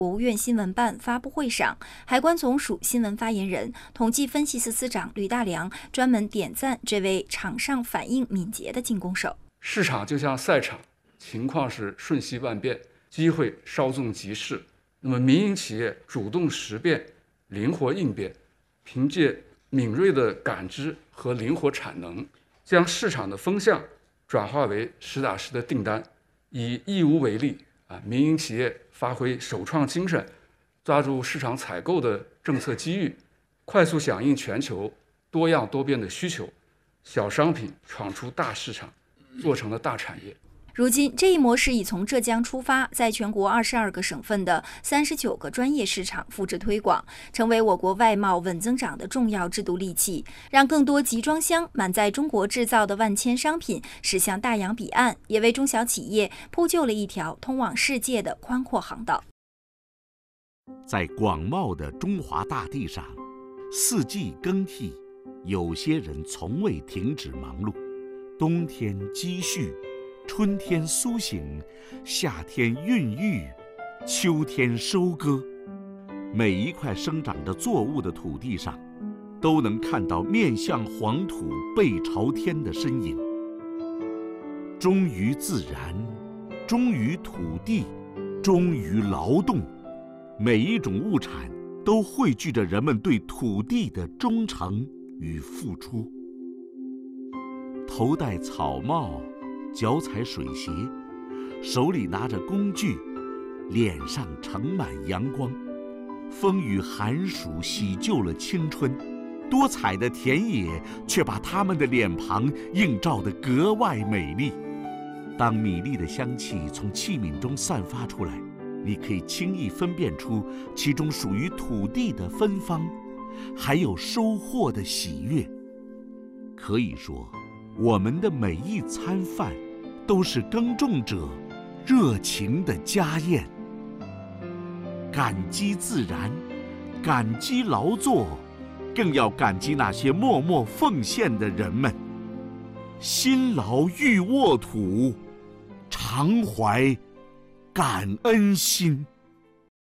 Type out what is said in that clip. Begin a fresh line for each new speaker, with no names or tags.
国务院新闻办发布会上，海关总署新闻发言人、统计分析司司长吕大良专门点赞这位场上反应敏捷的进攻手。
市场就像赛场，情况是瞬息万变，机会稍纵即逝。那么民营企业主动识变、灵活应变，凭借敏锐的感知和灵活产能，将市场的风向转化为实打实的订单。以义乌为例，民营企业发挥首创精神，抓住市场采购的政策机遇，快速响应全球多样多变的需求，小商品闯出大市场，做成了大产业。
如今，这一模式已从浙江出发，在全国22个省份的39个专业市场复制推广，成为我国外贸稳增长的重要制度利器，让更多集装箱满载中国制造的万千商品驶向大洋彼岸，也为中小企业铺就了一条通往世界的宽阔航道。
在广袤的中华大地上，四季更替，有些人从未停止忙碌。冬天积蓄，春天苏醒，夏天孕育，秋天收割。每一块生长着作物的土地上，都能看到面向黄土背朝天的身影。忠于自然，忠于土地，忠于劳动，每一种物产都汇聚着人们对土地的忠诚与付出。头戴草帽，脚踩水鞋，手里拿着工具，脸上盛满阳光。风雨寒暑洗旧了青春，多彩的田野却把他们的脸庞映照得格外美丽。当米粒的香气从器皿中散发出来，你可以轻易分辨出其中属于土地的芬芳，还有收获的喜悦。可以说，我们的每一餐饭都是耕种者热情的家宴。感激自然，感激劳作，更要感激那些默默奉献的人们。辛劳欲沃土，常怀感恩心。